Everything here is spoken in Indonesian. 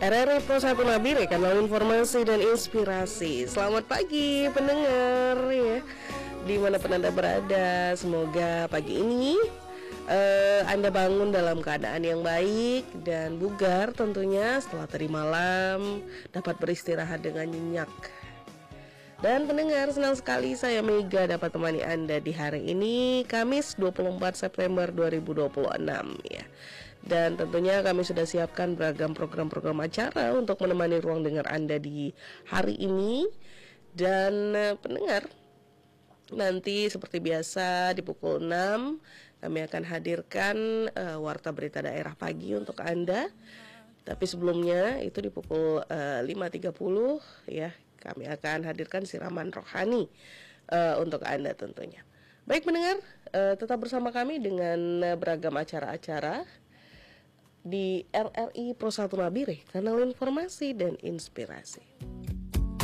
RRI Pro 1 Nabire, kanal informasi dan inspirasi. Selamat pagi pendengar ya, dimanapun Anda berada. Semoga pagi ini Anda bangun dalam keadaan yang baik dan bugar tentunya. Setelah tadi malam dapat beristirahat dengan nyenyak. Dan pendengar, senang sekali saya Mega dapat temani Anda di hari ini, Kamis 24 September 2026 ya. Dan tentunya kami sudah siapkan beragam program-program acara untuk menemani ruang dengar Anda di hari ini. Dan pendengar, nanti seperti biasa di pukul 6 kami akan hadirkan Warta Berita Daerah Pagi untuk Anda. Tapi sebelumnya itu di pukul 5.30 ya, kami akan hadirkan siraman rohani untuk Anda tentunya. Baik pendengar, tetap bersama kami dengan beragam acara-acara di RRI Pro 1 Nabire, kanal informasi dan inspirasi.